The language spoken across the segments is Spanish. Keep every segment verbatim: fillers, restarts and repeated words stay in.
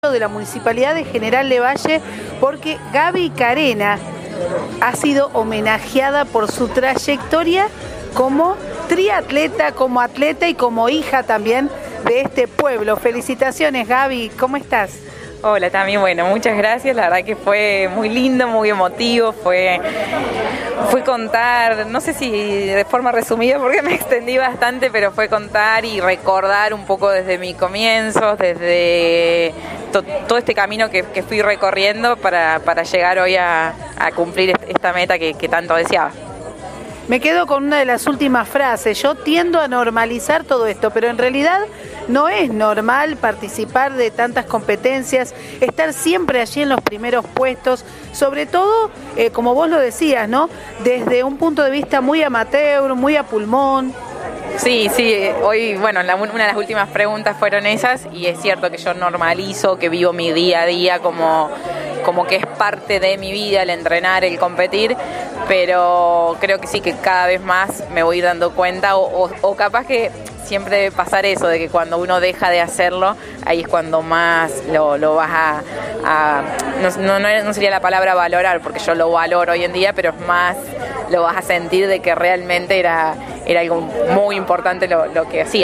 de la Municipalidad de General Lavalle, porque Gaby Carena ha sido homenajeada por su trayectoria como triatleta, como atleta y como hija también de este pueblo. Felicitaciones, Gaby, ¿cómo estás? Hola, también, bueno, muchas gracias, la verdad que fue muy lindo, muy emotivo, fue, fue contar, no sé si de forma resumida porque me extendí bastante, pero fue contar y recordar un poco desde mi comienzo, desde to, todo este camino que, que fui recorriendo para, para llegar hoy a, a cumplir esta meta que, que tanto deseaba. Me quedo con una de las últimas frases. Yo tiendo a normalizar todo esto, pero en realidad no es normal participar de tantas competencias, estar siempre allí en los primeros puestos, sobre todo, eh, como vos lo decías, ¿no? Desde un punto de vista muy amateur, muy a pulmón. Sí, sí, hoy, bueno, la, una de las últimas preguntas fueron esas y es cierto que yo normalizo, que vivo mi día a día como, como que es parte de mi vida el entrenar, el competir, pero creo que sí que cada vez más me voy dando cuenta o, o, o capaz que siempre debe pasar eso, de que cuando uno deja de hacerlo, ahí es cuando más lo, lo vas a... a no, no, no sería la palabra valorar, porque yo lo valoro hoy en día, pero es más, lo vas a sentir de que realmente era, era algo muy importante lo, lo que hacía.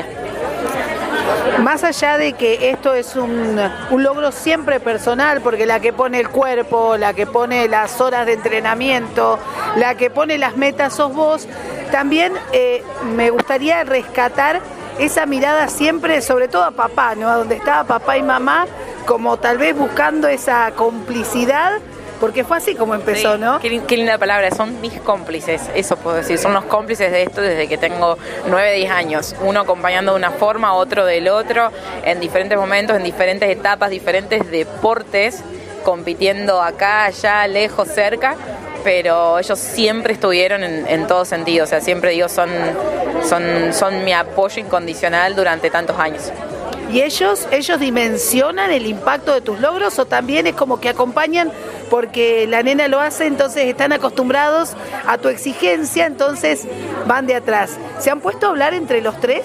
Más allá de que esto es un, un logro siempre personal, porque la que pone el cuerpo, la que pone las horas de entrenamiento, la que pone las metas sos vos, también eh, me gustaría rescatar esa mirada siempre, sobre todo a papá, ¿no? A donde estaba papá y mamá, como tal vez buscando esa complicidad, porque fue así como empezó, sí, ¿no? Qué, qué linda palabra, son mis cómplices, eso puedo decir, son los cómplices de esto desde que tengo nueve, diez años, uno acompañando de una forma, otro del otro, en diferentes momentos, en diferentes etapas, diferentes deportes, compitiendo acá, allá, lejos, cerca, pero ellos siempre estuvieron en, en todo sentido, o sea, siempre digo, son, son, son mi apoyo incondicional durante tantos años. ¿Y ellos, ellos dimensionan el impacto de tus logros o también es como que acompañan porque la nena lo hace, entonces están acostumbrados a tu exigencia, entonces van de atrás? ¿Se han puesto a hablar entre los tres?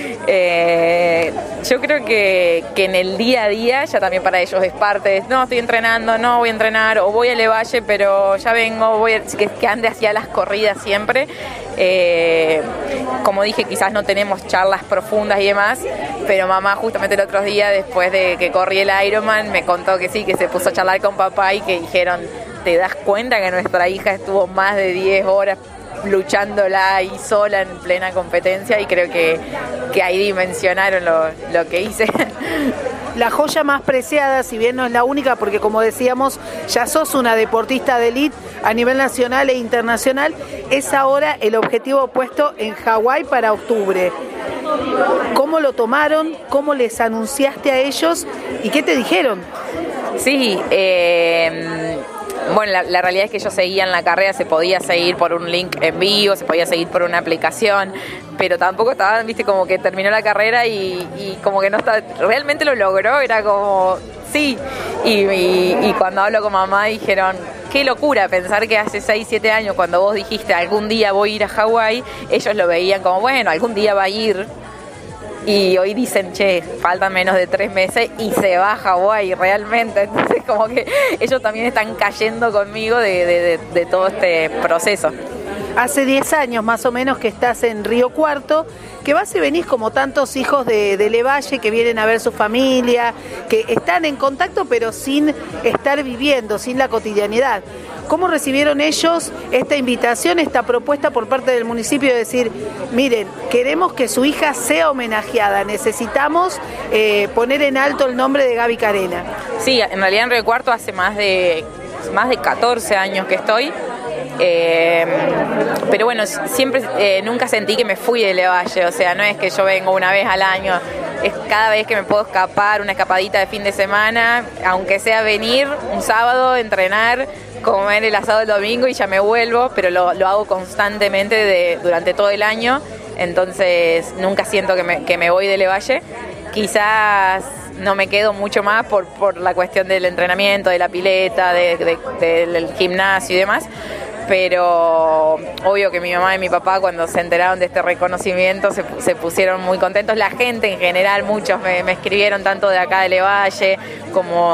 Eh, yo creo que, que en el día a día ya también para ellos es parte de, no, estoy entrenando, no voy a entrenar, o voy a Lavalle, pero ya vengo, voy a, que, que ande hacia las corridas siempre. Eh, como dije, quizás no tenemos charlas profundas y demás, pero mamá justamente el otro día, después de que corrí el Ironman, me contó que sí, que se puso a charlar con papá y que dijeron, ¿te das cuenta que nuestra hija estuvo más de diez horas luchándola ahí sola en plena competencia? Y creo que, que ahí dimensionaron lo, lo que hice. La joya más preciada, si bien no es la única, porque como decíamos, ya sos una deportista de élite a nivel nacional e internacional, es ahora el objetivo puesto en Hawái para octubre. ¿Cómo lo tomaron? ¿Cómo les anunciaste a ellos? ¿Y qué te dijeron? Sí, eh... Bueno, la, la realidad es que yo seguía en la carrera, se podía seguir por un link en vivo, se podía seguir por una aplicación, pero tampoco estaba, viste, como que terminó la carrera y, y como que no estaba, realmente lo logró, era como, sí, y, y, y cuando hablo con mamá dijeron, qué locura pensar que hace seis, siete años cuando vos dijiste algún día voy a ir a Hawái, ellos lo veían como, bueno, algún día va a ir. Y hoy dicen, che, faltan menos de tres meses y se va a Hawái realmente. Entonces como que ellos también están cayendo conmigo de, de, de, de todo este proceso. Hace diez años más o menos que estás en Río Cuarto, que vas y venís como tantos hijos de, de Lavalle que vienen a ver su familia, que están en contacto pero sin estar viviendo, sin la cotidianidad. ¿Cómo recibieron ellos esta invitación, esta propuesta por parte del municipio de decir, miren, queremos que su hija sea homenajeada, necesitamos eh, poner en alto el nombre de Gaby Carena? Sí, en realidad en Río Cuarto hace más de, más de catorce años que estoy. Eh, pero bueno, siempre eh, nunca sentí que me fui de Lavalle, o sea, no es que yo vengo una vez al año, es cada vez que me puedo escapar, una escapadita de fin de semana, aunque sea venir un sábado, entrenar, comer el asado el domingo y ya me vuelvo, pero lo, lo hago constantemente de, durante todo el año, entonces nunca siento que me, que me voy de Lavalle. Quizás no me quedo mucho más por, por la cuestión del entrenamiento, de la pileta, de, de, del gimnasio y demás, pero obvio que mi mamá y mi papá cuando se enteraron de este reconocimiento se, se pusieron muy contentos. La gente en general, muchos me, me escribieron tanto de acá de Levalle como